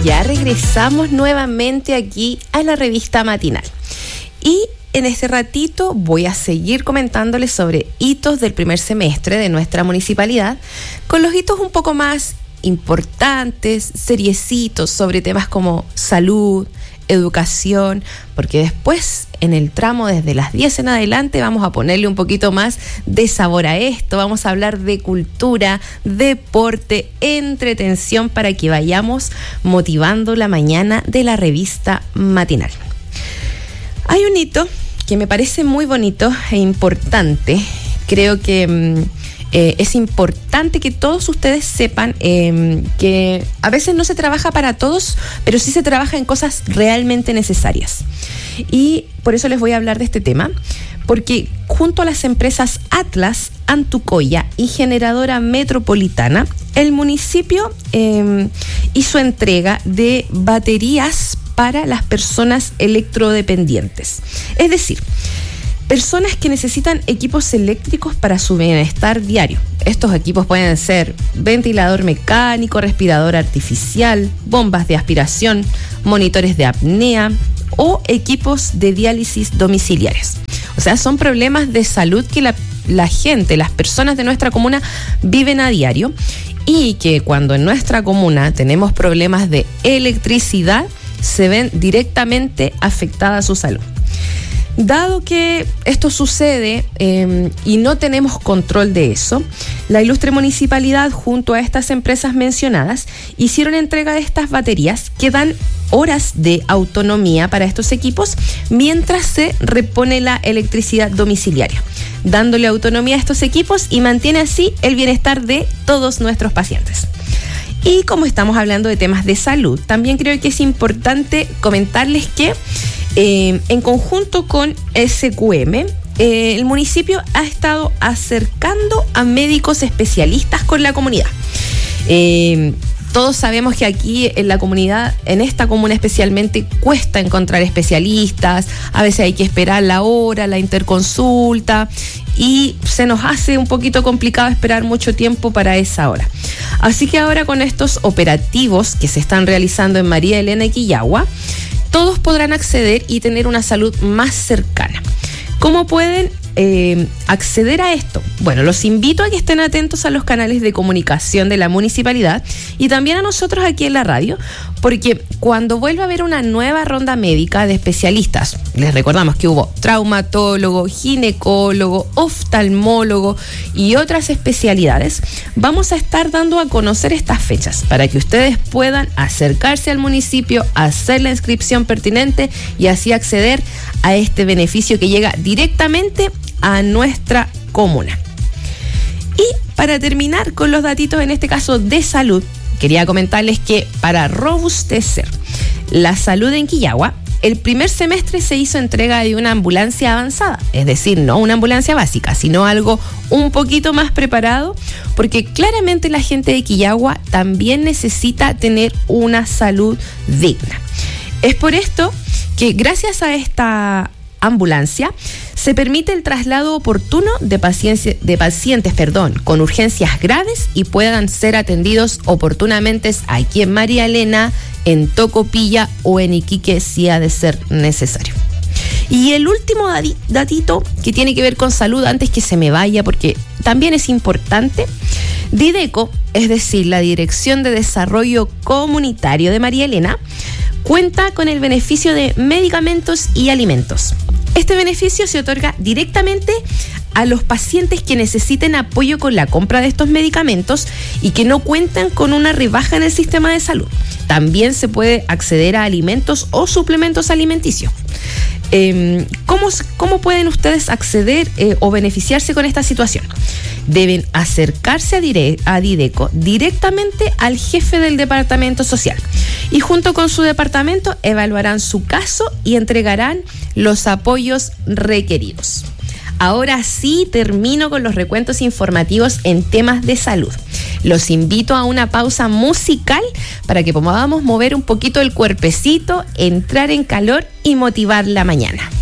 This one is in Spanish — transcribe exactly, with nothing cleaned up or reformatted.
Ya regresamos nuevamente aquí a la revista matinal. Y en este ratito voy a seguir comentándoles sobre hitos del primer semestre de nuestra municipalidad, con los hitos un poco más importantes, seriecitos, sobre temas como salud, educación, porque después en el tramo desde las diez en adelante vamos a ponerle un poquito más de sabor a esto, vamos a hablar de cultura, deporte, entretención para que vayamos motivando la mañana de la revista matinal. Hay un hito que me parece muy bonito e importante, creo que Eh, es importante que todos ustedes sepan eh, que a veces no se trabaja para todos, pero sí se trabaja en cosas realmente necesarias. Y por eso les voy a hablar de este tema, porque junto a las empresas Atlas, Antucoya y Generadora Metropolitana, el municipio eh, hizo entrega de baterías para las personas electrodependientes. Es decir, personas que necesitan equipos eléctricos para su bienestar diario. Estos equipos pueden ser ventilador mecánico, respirador artificial, bombas de aspiración, monitores de apnea o equipos de diálisis domiciliares. O sea, son problemas de salud que la, la gente, las personas de nuestra comuna viven a diario y que cuando en nuestra comuna tenemos problemas de electricidad, se ven directamente afectada su salud. Dado que esto sucede eh, y no tenemos control de eso, la ilustre municipalidad junto a estas empresas mencionadas hicieron entrega de estas baterías que dan horas de autonomía para estos equipos mientras se repone la electricidad domiciliaria, dándole autonomía a estos equipos y mantiene así el bienestar de todos nuestros pacientes. Y como estamos hablando de temas de salud, también creo que es importante comentarles que Eh, en conjunto con S Q M, eh, el municipio ha estado acercando a médicos especialistas con la comunidad. Eh, todos sabemos que aquí en la comunidad, en esta comuna especialmente, cuesta encontrar especialistas, a veces hay que esperar la hora, la interconsulta, y se nos hace un poquito complicado esperar mucho tiempo para esa hora. Así que ahora con estos operativos que se están realizando en María Elena y Quillagua, todos podrán acceder y tener una salud más cercana. ¿Cómo pueden eh, acceder a esto? Bueno, los invito a que estén atentos a los canales de comunicación de la municipalidad y también a nosotros aquí en la radio, porque cuando vuelva a haber una nueva ronda médica de especialistas, les recordamos que hubo traumatólogo, ginecólogo, oftalmólogo y otras especialidades, vamos a estar dando a conocer estas fechas para que ustedes puedan acercarse al municipio, hacer la inscripción pertinente y así acceder a este beneficio que llega directamente a nuestra comuna. Y para terminar con los datitos, en este caso de salud, quería comentarles que para robustecer la salud en Quillagua, el primer semestre se hizo entrega de una ambulancia avanzada, es decir, no una ambulancia básica, sino algo un poquito más preparado, porque claramente la gente de Quillagua también necesita tener una salud digna. Es por esto que gracias a esta ambulancia se permite el traslado oportuno de pacientes, de pacientes perdón, con urgencias graves y puedan ser atendidos oportunamente aquí en María Elena, en Tocopilla o en Iquique si ha de ser necesario. Y el último datito que tiene que ver con salud, antes que se me vaya, porque también es importante, Dideco, es decir, la Dirección de Desarrollo Comunitario de María Elena, cuenta con el beneficio de medicamentos y alimentos. Este beneficio se otorga directamente a los pacientes que necesiten apoyo con la compra de estos medicamentos y que no cuentan con una rebaja en el sistema de salud. También se puede acceder a alimentos o suplementos alimenticios. Eh, ¿cómo, ¿Cómo pueden ustedes acceder eh, o beneficiarse con esta situación? Deben acercarse a, dire, a Dideco directamente al jefe del departamento social y junto con su departamento evaluarán su caso y entregarán los apoyos requeridos. Ahora sí termino con los recuentos informativos en temas de salud. Los invito a una pausa musical para que podamos mover un poquito el cuerpecito, entrar en calor y motivar la mañana.